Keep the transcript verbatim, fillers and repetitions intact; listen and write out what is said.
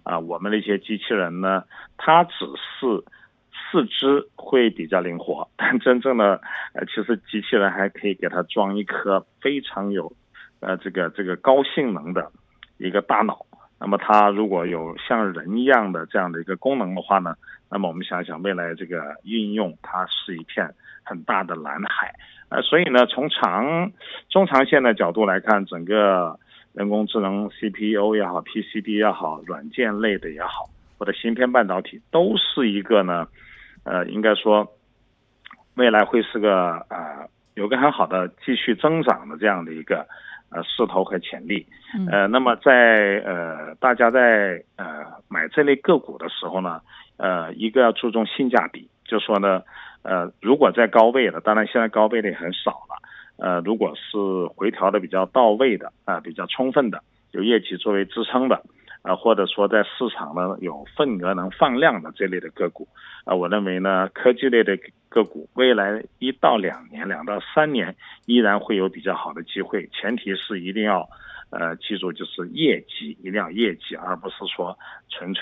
啊，我们的一些机器人呢，它只是四肢会比较灵活，但真正的呃，其实机器人还可以给它装一颗非常有呃这个这个高性能的一个大脑。那么它如果有像人一样的这样的一个功能的话呢，那么我们想想未来这个运用，它是一片很大的蓝海。呃，所以呢，从长中长线的角度来看，整个人工智能 C P U 也好 ，P C B 也好，软件类的也好，或者芯片半导体，都是一个呢，呃，应该说未来会是个呃有个很好的继续增长的这样的一个呃势头和潜力。呃，那么在呃大家在呃买这类个股的时候呢，呃，一个要注重性价比，就说呢，呃，如果在高位的，当然现在高位的也很少了，呃，如果是回调的比较到位的啊、呃，比较充分的，有业绩作为支撑的。啊、呃，或者说在市场呢有份额能放量的这类的个股，啊、呃，我认为呢，科技类的个股未来一到两年、两到三年依然会有比较好的机会，前提是一定要，呃，记住就是业绩，一定要业绩，而不是说纯粹。